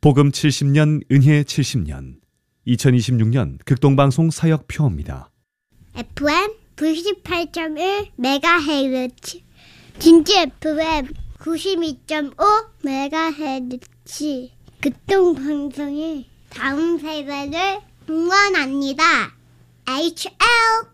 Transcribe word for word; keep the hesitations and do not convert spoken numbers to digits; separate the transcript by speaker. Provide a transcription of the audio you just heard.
Speaker 1: 복음 칠십 년, 은혜 칠십 년, 이천이십육 년 극동방송 사역표입니다.
Speaker 2: 에프엠 구십팔 점 일 메가헤르츠, 진주 에프엠 구십이 점 오 메가헤르츠, 극동방송의 다음 세대를 응원합니다. 에이치엘